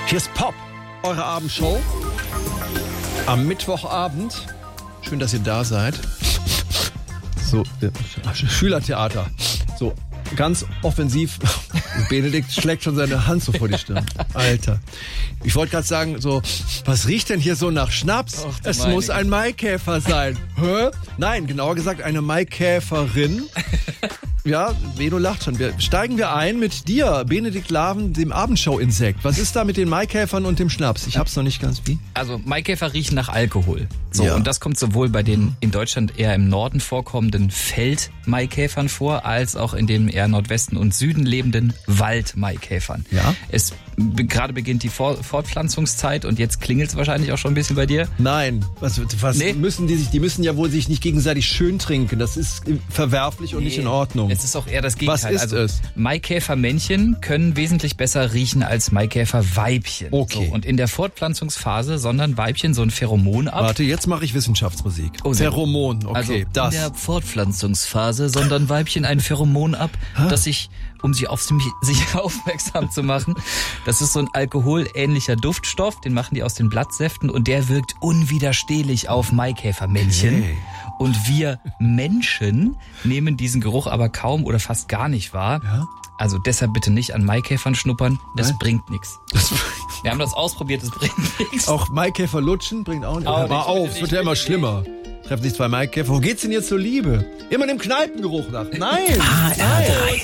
Hier ist Pop, eure Abendshow. Am Mittwochabend. Schön, dass ihr da seid. So, Schülertheater. So, ganz offensiv. Benedikt schlägt schon seine Hand so vor die Stirn. Alter. Ich wollte gerade sagen, so, was riecht denn hier so nach Schnaps? Och, es muss ein Maikäfer sein. Hä? Nein, genauer gesagt eine Maikäferin. Ja, Beno lacht schon. Steigen wir ein mit dir, Benedikt Laven, dem Abendshow-Insekt. Was ist da mit den Maikäfern und dem Schnaps? Ich hab's noch nicht ganz wie. Also Maikäfer riechen nach Alkohol. So, Ja. und das kommt sowohl bei den in Deutschland eher im Norden vorkommenden Feldmaikäfern vor, als auch in den eher Nordwesten und Süden lebenden Waldmaikäfern. Ja. Gerade beginnt die Fortpflanzungszeit und jetzt klingelt's wahrscheinlich auch schon ein bisschen bei dir. Nein, was Nee. müssen die müssen ja wohl sich nicht gegenseitig schön trinken. Das ist verwerflich und nicht in Ordnung. Es ist auch eher das Gegenteil. Was ist es? Maikäfermännchen können wesentlich besser riechen als Maikäferweibchen. Okay. So, und in der Fortpflanzungsphase sondern Weibchen so ein Pheromon ab. Warte, jetzt mache ich Wissenschaftsmusik. Oh, sehr gut. Pheromon, okay, Also das. in der Fortpflanzungsphase sondern Weibchen ein Pheromon ab, das sich, um sich aufmerksam zu machen, das ist so ein alkoholähnlicher Duftstoff, den machen die aus den Blattsäften und der wirkt unwiderstehlich auf Maikäfermännchen. Okay. Und wir Menschen nehmen diesen Geruch aber kaum oder fast gar nicht wahr. Ja? Also deshalb bitte nicht an Maikäfern schnuppern, das Nein? bringt nichts. Wir haben das ausprobiert, das bringt nichts. Auch Maikäfer lutschen bringt auch nicht. Auch Hör mal nicht, auf, bitte es wird nicht, ja immer bitte schlimmer. Treffen sich zwei Maikäfer. Wo geht's denn jetzt zur Liebe? Immer dem Kneipengeruch nach. Nein! HR3.